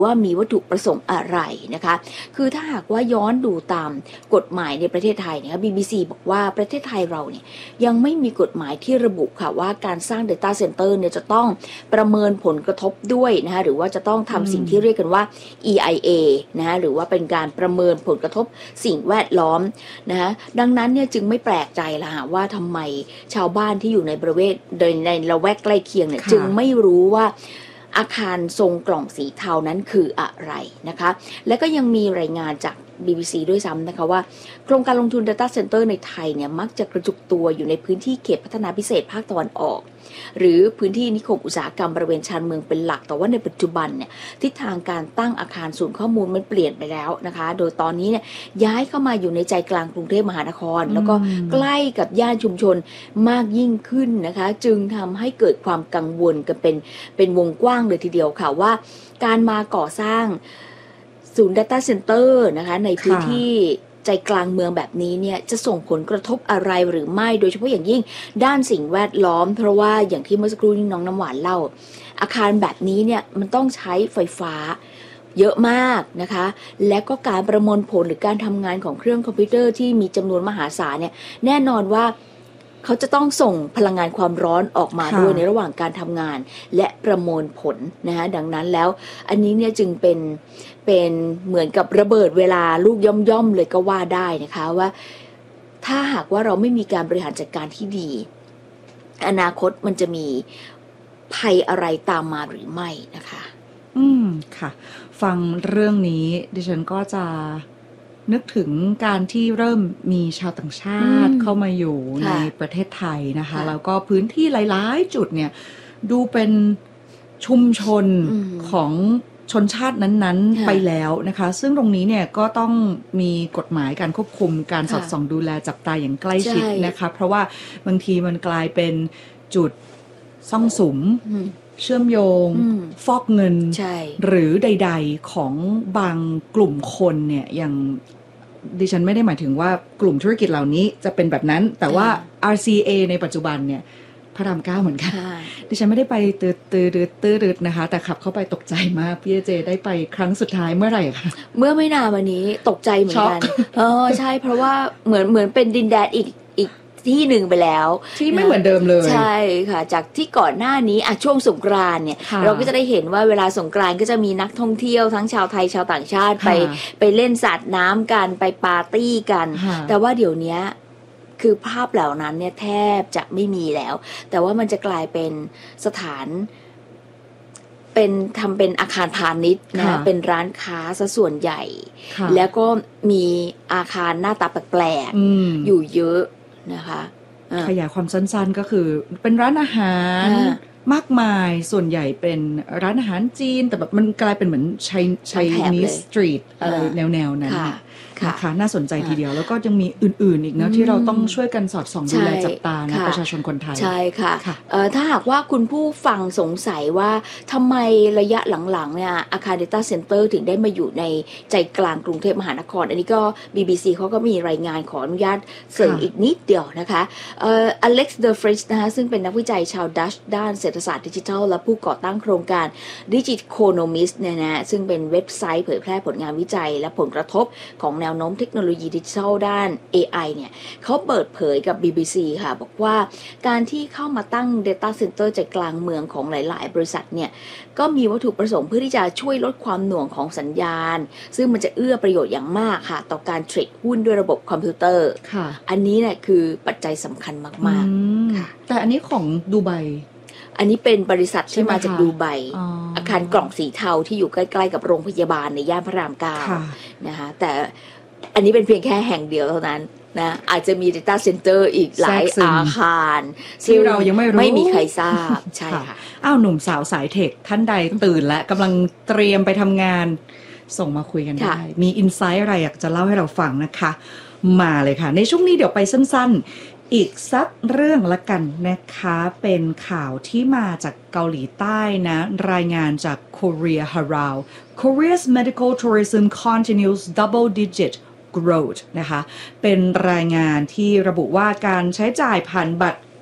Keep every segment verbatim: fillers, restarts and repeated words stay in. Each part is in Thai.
ว่ามีวัตถุประสงค์อะไรนะคะคือถ้าหากว่าย้อนดูตามกฎหมายในประเทศไทยเนี่ย บี บี ซี บอกว่าประเทศไทยเราเนี่ยยังไม่มีกฎหมายที่ระบุค่ะว่าการสร้าง Data Center เนี่ยจะต้องประเมินผลกระทบด้วยนะคะหรือว่าจะต้องทำสิ่งที่เรียกกันว่า อี ไอ เอ นะคะหรือว่าเป็นการประเมินผลกระทบสิ่งแวดล้อมนะคะดังนั้นเนี่ยจึงไม่แปลกใจละว่าทำไมชาวบ้านที่อยู่ในบริเวณในละแวกใกล้เคียงเนี่ยจึงไม่รู้ว่าอาคารทรงกล่องสีเทานั้นคืออะไรนะคะและก็ยังมีรายงานจาก บี บี ซี ด้วยซ้ำนะคะว่าโครงการลงทุน Data Center ในไทยเนี่ยมักจะกระจุกตัวอยู่ในพื้นที่เขตพัฒนาพิเศษภาคตะวันออกหรือพื้นที่นิคมอุตสาหกรรมบริเวณชานเมืองเป็นหลักแต่ว่าในปัจจุบันเนี่ยทิศทางการตั้งอาคารศูนย์ข้อมูลมันเปลี่ยนไปแล้วนะคะโดยตอนนี้เนี่ยย้ายเข้ามาอยู่ในใจกลางกรุงเทพมหานครแล้วก็ใกล้กับย่านชุมชนมากยิ่งขึ้นนะคะจึงทำให้เกิดความกังวลกันเป็นเป็นวงกว้างเลยทีเดียวค่ะว่าการมาก่อสร้างศูนย์ Data Center นะคะในพื้นที่ใจกลางเมืองแบบนี้เนี่ยจะส่งผลกระทบอะไรหรือไม่โดยเฉพาะอย่างยิ่งด้านสิ่งแวดล้อมเพราะว่าอย่างที่เมื่อสักครู่นี้น้องน้ำหวานเล่าอาคารแบบนี้เนี่ยมันต้องใช้ไฟฟ้าเยอะมากนะคะและก็การประมวลผลหรือการทำงานของเครื่องคอมพิวเตอร์ที่มีจำนวนมหาศาลเนี่ยแน่นอนว่าเขาจะต้องส่งพลังงานความร้อนออกมาด้วยในระหว่างการทำงานและประมวลผลนะคะดังนั้นแล้วอันนี้เนี่ยจึงเป็นเป็นเหมือนกับระเบิดเวลาลูกย่อมๆเลยก็ว่าได้นะคะว่าถ้าหากว่าเราไม่มีการบริหารจัดการที่ดีอนาคตมันจะมีภัยอะไรตามมาหรือไม่นะคะอืมค่ะฟังเรื่องนี้ดิฉันก็จะนึกถึงการที่เริ่มมีชาวต่างชาติเข้ามาอยู่ในประเทศไทยนะคะแล้วก็พื้นที่หลายๆจุดเนี่ยดูเป็นชุมชนของชนชาตินั้นๆไปแล้วนะคะซึ่งตรงนี้เนี่ยก็ต้องมีกฎหมายการควบคุมการสอดส่องดูแลจับตาอย่างใกล้ชิดนะคะเพราะว่าบางทีมันกลายเป็นจุดซ่องสุมเชื่อมโยงฟอกเงินหรือใดๆของบางกลุ่มคนเนี่ยอย่างดิฉันไม่ได้หมายถึงว่ากลุ่มธุรกิจเหล่านี้จะเป็นแบบนั้นแต่ว่า อาร์ ซี เอ ในปัจจุบันเนี่ยพระรามเก้าเหมือนกันดิฉันไม่ได้ไปตืดตืดตืดนะคะแต่ขับเข้าไปตกใจมากพี่เจได้ไปครั้งสุดท้ายเมื่อไหร่คะเมื่อไม่นานวันนี้ตกใจเหมือนกันเออใช่เพราะว่าเหมือนเหมือนเป็นดินแดนอีกอีกที่หนึ่งไปแล้วที่ไม่เหมือนเดิมเลยใช่ค่ะจากที่ก่อนหน้านี้อ่ะช่วงสงกรานต์เนี่ยเราก็จะได้เห็นว่าเวลาสงกรานต์ก็จะมีนักท่องเที่ยวทั้งชาวไทยชาวต่างชาติไปไปเล่นสาดน้ำกันไปปาร์ตี้กันแต่ว่าเดี๋ยวนี้คือภาพเหล่านั้นเนี่ยแทบจะไม่มีแล้วแต่ว่ามันจะกลายเป็นสถานเป็นทำเป็นอาคารพาณิชย์นะเป็นร้านค้าซะส่วนใหญ่แล้วก็มีอาคารหน้าตาแปลกๆอยู่เยอะนะคะขยายความสั้นๆก็คือเป็นร้านอาหารมากมายส่วนใหญ่เป็นร้านอาหารจีนแต่แบบมันกลายเป็นเหมือนไชไชนีสสตรีทอะไรแนวๆนั้นนะคะน่าสนใจทีเดียวแล้วก็ยังมีอื่นๆอีกนะที่เราต้องช่วยกันสอดส่องดูแลจับตานะประชาชนคนไทยใช่ค่ะถ้าหากว่าคุณผู้ฟังสงสัยว่าทำไมระยะหลังๆเนี่ยอาคาร Data Center ถึงได้มาอยู่ในใจกลางกรุงเทพมหานครอันนี้ก็ บี บี ซี เขาก็มีรายงานขออนุญาตเสริมอีกนิดเดียวนะคะอเล็กซ์ เดอ ฟริชนะคะซึ่งเป็นนักวิจัยชาวดัชด้านเศรษฐศาสตร์ดิจิทัลและผู้ก่อตั้งโครงการ Digiconomist เนี่ยนะซึ่งเป็นเว็บไซต์เผยแพร่ผลงานวิจัยและผลกระทบของแนวโน้มเทคโนโลยีดิจิทัลด้าน เอ ไอ เนี่ยเขาเปิดเผยกับ บี บี ซี ค่ะบอกว่าการที่เข้ามาตั้ง Data Center ใจกลางเมืองของหลายๆบริษัทเนี่ยก็มีวัตถุประสงค์เพื่อที่จะช่วยลดความหน่วงของสัญญาณซึ่งมันจะเอื้อประโยชน์อย่างมากค่ะต่อการเทรดหุ้นด้วยระบบคอมพิวเตอร์อันนี้เนี่ยคือปัจจัยสำคัญมากๆค่ะแต่อันนี้ของดูไบอันนี้เป็นบริษัทที่มาจากดูไบ อ, อาคารกล่องสีเทาที่อยู่ใกล้ๆกับโรงพยาบาลในย่านพระรามเก้านะคะแต่อันนี้เป็นเพียงแค่แห่งเดียวเท่านั้นนะอาจจะมี Data Center อีกหลายอาคารที่เรายังไม่รู้ไม่มีใครทราบใช่ค่ะอ้าวหนุ่มสาวสายเทคท่านใดตื่นและกำลังเตรียมไปทำงานส่งมาคุยกันได้มีอินไซต์อะไรอยากจะเล่าให้เราฟังนะคะมาเลยค่ะในช่วงนี้เดี๋ยวไปสั้นๆอีกสักเรื่องละกันนะคะเป็นข่าวที่มาจากเกาหลีใต้นะรายงานจาก Korea Herald Korea's medical tourism continues double digit growth นะคะเป็นรายงานที่ระบุว่าการใช้จ่ายผ่านบัตร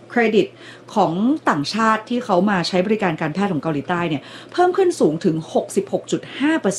เครดิตของต่างชาติที่เขามาใช้บริการการแพทย์ของเกาหลีใต้เนี่ยเพิ่มขึ้นสูงถึง หกสิบหกจุดห้าเปอร์เซ็นต์